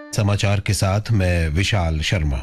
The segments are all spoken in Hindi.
समाचार के साथ मैं विशाल शर्मा।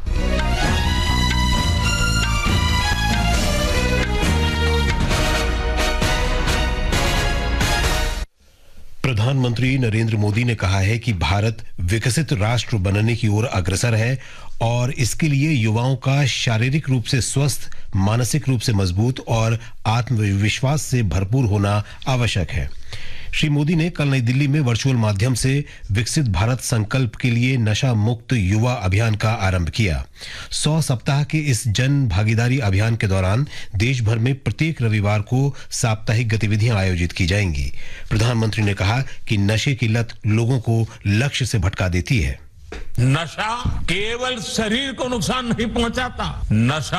प्रधानमंत्री नरेंद्र मोदी ने कहा है कि भारत विकसित राष्ट्र बनने की ओर अग्रसर है और इसके लिए युवाओं का शारीरिक रूप से स्वस्थ, मानसिक रूप से मजबूत और आत्मविश्वास से भरपूर होना आवश्यक है। श्री मोदी ने कल नई दिल्ली में वर्चुअल माध्यम से विकसित भारत संकल्प के लिए नशा मुक्त युवा अभियान का आरंभ किया। 100 सप्ताह के इस जन भागीदारी अभियान के दौरान देश भर में प्रत्येक रविवार को साप्ताहिक गतिविधियां आयोजित की जाएंगी। प्रधानमंत्री ने कहा कि नशे की लत लोगों को लक्ष्य से भटका देती है। नशा केवल शरीर को नुकसान नहीं पहुंचाता, नशा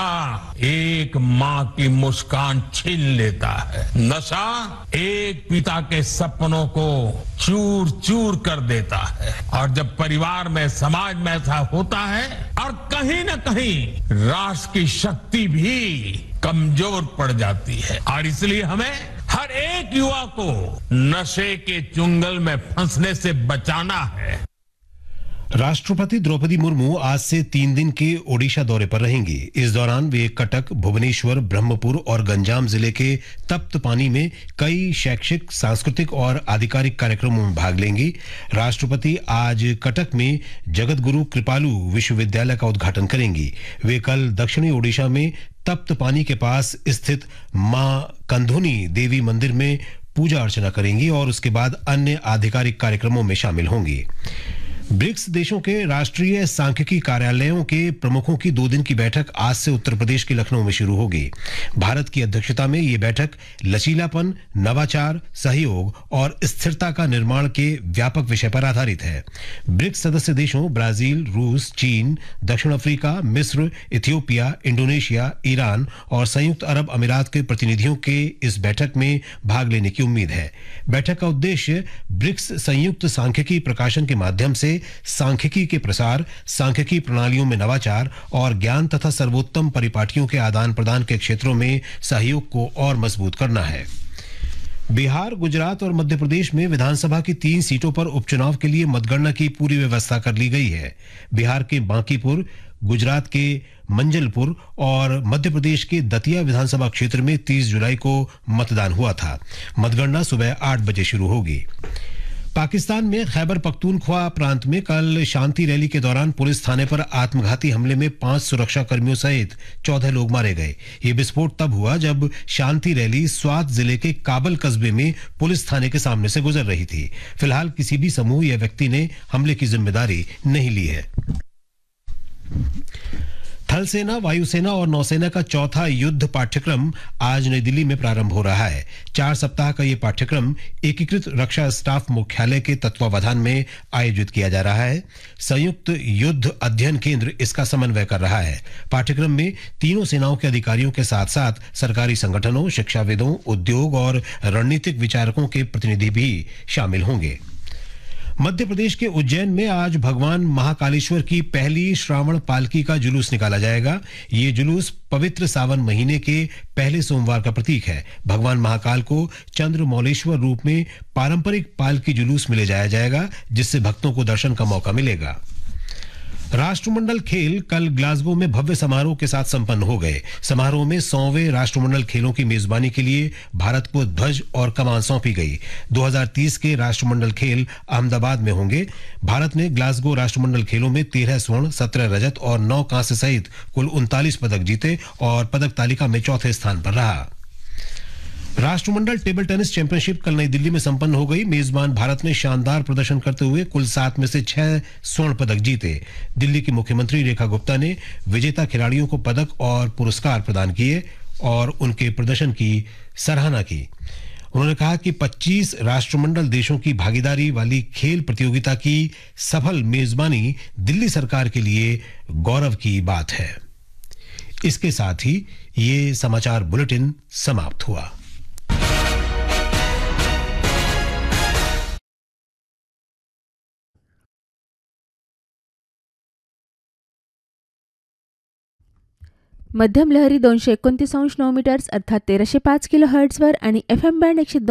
एक माँ की मुस्कान छीन लेता है। नशा एक पिता के सपनों को चूर चूर कर देता है और जब परिवार में, समाज में ऐसा होता है और कहीं न कहीं राष्ट्र की शक्ति भी कमजोर पड़ जाती है। और इसलिए हमें हर एक युवा को नशे के चुंगल में फंसने से बचाना है। राष्ट्रपति द्रौपदी मुर्मू आज से 3 दिन के ओडिशा दौरे पर रहेंगी। इस दौरान वे कटक, भुवनेश्वर, ब्रह्मपुर और गंजाम जिले के तप्त पानी में कई शैक्षिक, सांस्कृतिक और आधिकारिक कार्यक्रमों में भाग लेंगी। राष्ट्रपति आज कटक में जगत गुरु कृपालु विश्वविद्यालय का उद्घाटन करेंगी। वे कल दक्षिणी ओडिशा में तप्त पानी के पास स्थित मां कंधोनी देवी मंदिर में पूजा अर्चना करेंगी और उसके बाद अन्य आधिकारिक कार्यक्रमों में शामिल होंगी। ब्रिक्स देशों के राष्ट्रीय सांख्यिकी कार्यालयों के प्रमुखों की 2 दिन की बैठक आज से उत्तर प्रदेश के लखनऊ में शुरू होगी। भारत की अध्यक्षता में ये बैठक लचीलापन, नवाचार, सहयोग और स्थिरता का निर्माण के व्यापक विषय पर आधारित है। ब्रिक्स सदस्य देशों ब्राजील, रूस, चीन, दक्षिण अफ्रीका, मिस्र, इथियोपिया, इंडोनेशिया, ईरान और संयुक्त अरब अमीरात के प्रतिनिधियों के इस बैठक में भाग लेने की उम्मीद है। बैठक का उद्देश्य ब्रिक्स संयुक्त सांख्यिकी प्रकाशन के माध्यम से सांख्यिकी के प्रसार, सांख्यिकी प्रणालियों में नवाचार और ज्ञान तथा सर्वोत्तम परिपाटियों के आदान प्रदान के क्षेत्रों में सहयोग को और मजबूत करना है। बिहार, गुजरात और मध्य प्रदेश में विधानसभा की 3 सीटों पर उपचुनाव के लिए मतगणना की पूरी व्यवस्था कर ली गई है। बिहार के बांकीपुर, गुजरात के मंजलपुर और मध्य प्रदेश के दतिया विधानसभा क्षेत्र में 30 जुलाई को मतदान हुआ था। मतगणना सुबह 8 बजे शुरू होगी। पाकिस्तान में खैबर पख्तूनख्वा प्रांत में कल शांति रैली के दौरान पुलिस थाने पर आत्मघाती हमले में 5 सुरक्षा कर्मियों सहित 14 लोग मारे गए। ये विस्फोट तब हुआ जब शांति रैली स्वात जिले के काबल कस्बे में पुलिस थाने के सामने से गुजर रही थी। फिलहाल किसी भी समूह या व्यक्ति ने हमले की जिम्मेदारी नहीं ली है। थल सेना, वायुसेना और नौसेना का चौथा युद्ध पाठ्यक्रम आज नई दिल्ली में प्रारंभ हो रहा है। 4 सप्ताह का यह पाठ्यक्रम एकीकृत रक्षा स्टाफ मुख्यालय के तत्वावधान में आयोजित किया जा रहा है। संयुक्त युद्ध अध्ययन केंद्र इसका समन्वय कर रहा है। पाठ्यक्रम में तीनों सेनाओं के अधिकारियों के साथ साथ सरकारी संगठनों, शिक्षाविदों, उद्योग और रणनीतिक विचारकों के प्रतिनिधि भी शामिल होंगे। मध्य प्रदेश के उज्जैन में आज भगवान महाकालेश्वर की पहली श्रावण पालकी का जुलूस निकाला जाएगा। ये जुलूस पवित्र सावन महीने के पहले सोमवार का प्रतीक है। भगवान महाकाल को चंद्रमौलेश्वर रूप में पारंपरिक पालकी जुलूस में ले जाया जाएगा, जिससे भक्तों को दर्शन का मौका मिलेगा। राष्ट्रमंडल खेल कल ग्लासगो में भव्य समारोह के साथ संपन्न हो गए। समारोह में 100वें राष्ट्रमंडल खेलों की मेजबानी के लिए भारत को ध्वज और कमान सौंपी गई। 2030 के राष्ट्रमंडल खेल अहमदाबाद में होंगे। भारत ने ग्लासगो राष्ट्रमंडल खेलों में 13 स्वर्ण, 17 रजत और 9 कांस्य सहित कुल 39 पदक जीते और पदक तालिका में चौथे स्थान पर रहा। राष्ट्रमंडल टेबल टेनिस चैंपियनशिप कल नई दिल्ली में संपन्न हो गई। मेजबान भारत ने शानदार प्रदर्शन करते हुए कुल 7 में से 6 स्वर्ण पदक जीते। दिल्ली की मुख्यमंत्री रेखा गुप्ता ने विजेता खिलाड़ियों को पदक और पुरस्कार प्रदान किए और उनके प्रदर्शन की सराहना की। उन्होंने कहा कि 25 राष्ट्रमंडल देशों की भागीदारी वाली खेल प्रतियोगिता की सफल मेजबानी दिल्ली सरकार के लिए गौरव की बात है। इसके साथ ही ये समाचार बुलेटिन समाप्त हुआ। मध्यम लहरी 229.9 मीटर्स अर्थात 1305 किलो हर्ट्झवर आणि FM बँड 102